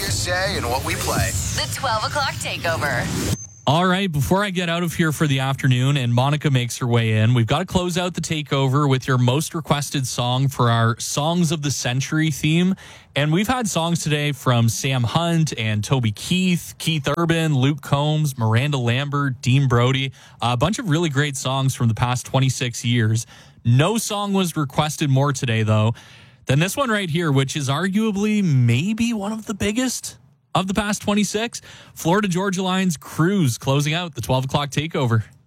say and what we play. The 12 o'clock takeover. All right, before I get out of here for the afternoon and Monica makes her way in, we've got to close out the takeover with your most requested song for our Songs of the Century theme. And we've had songs today from Sam Hunt and Toby Keith, Keith Urban, Luke Combs, Miranda Lambert, Dean Brody, a bunch of really great songs from the past 26 years. No song was requested more today, though, than this one right here, which is arguably maybe one of the biggest of the past 26. Florida Georgia Line's Cruise closing out the 12 o'clock takeover.